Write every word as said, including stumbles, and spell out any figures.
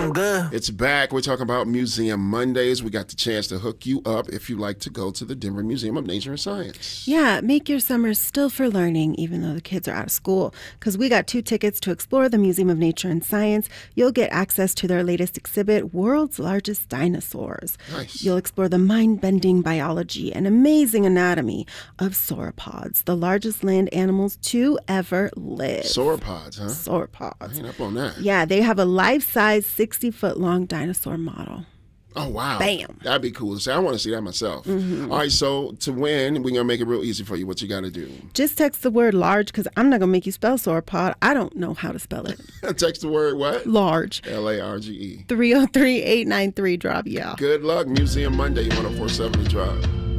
I'm good. It's back. We're talking about Museum Mondays. We got the chance to hook you up if you like to go to the Denver Museum of Nature and Science. Yeah, make your summer still for learning, even though the kids are out of school. Because we got two tickets to explore the Museum of Nature and Science. You'll get access to their latest exhibit, World's Largest Dinosaurs. Nice. You'll explore the mind-bending biology and amazing anatomy of sauropods, the largest land animals to ever live. Sauropods, huh? Sauropods. I ain't up on that. Yeah, they have a life-size sixty-foot-long dinosaur model. Oh, wow. Bam. That'd be cool to see. I want to see that myself. Mm-hmm. All right, so to win, we're going to make it real easy for you. What you got to do? Just text the word large, because I'm not going to make you spell sauropod. I don't know how to spell it. Text the word what? Large. L A R G E. three oh three, eight nine three, drop, yeah. Good luck. Museum Monday, one oh four point seven The Drive.